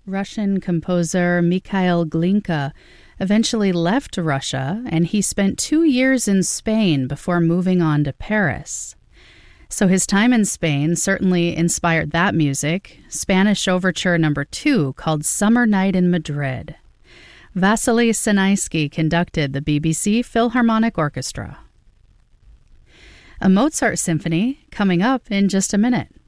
Russian composer Mikhail Glinka eventually left Russia, and he spent 2 years in Spain before moving on to Paris. So his time in Spain certainly inspired that music, Spanish Overture No. 2, called Summer Night in Madrid. Vasily Sinaisky conducted the BBC Philharmonic Orchestra. A Mozart symphony coming up in just a minute.